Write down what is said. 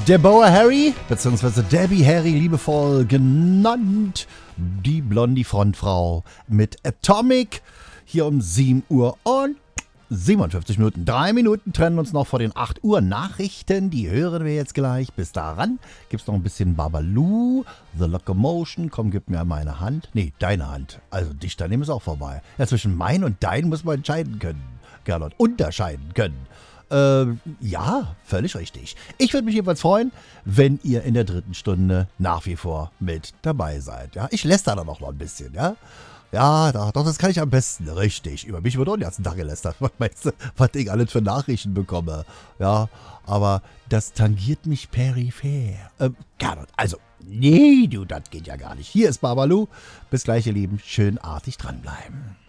Deborah Harry, beziehungsweise Debbie Harry, liebevoll genannt, die blondie Frontfrau mit Atomic, hier um 7 Uhr und 57 Minuten. 3 Minuten trennen uns noch vor den 8 Uhr Nachrichten, die hören wir jetzt gleich. Bis daran gibt's noch ein bisschen Babalu, The Locomotion, komm, gib mir meine Hand. Nee, deine Hand, also dich daneben ist auch vorbei. Ja, zwischen mein und dein muss man entscheiden können, Gerlot, unterscheiden können. Ja, völlig richtig. Ich würde mich jedenfalls freuen, wenn ihr in der dritten Stunde nach wie vor mit dabei seid. Ja, ich lästere dann auch noch ein bisschen, ja. Ja, doch, das kann ich am besten. Richtig. Über mich wird auch den ganzen Tag gelästert. Was meinst du, was ich alles für Nachrichten bekomme? Ja, aber das tangiert mich peripher. Gerhard, also, nee, du, das geht ja gar nicht. Hier ist Babalu. Bis gleich, ihr Lieben. Schön artig dranbleiben.